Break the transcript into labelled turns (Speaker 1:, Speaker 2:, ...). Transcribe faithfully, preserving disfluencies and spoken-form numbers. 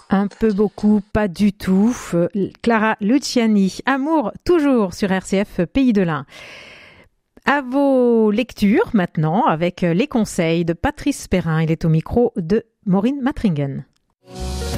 Speaker 1: Un peu, beaucoup, pas du tout. Clara Luciani, Amour, toujours sur R C F Pays de l'Ain. À vos lectures maintenant avec les conseils de Patrice Perrin. Il est au micro de Maureen Matringen.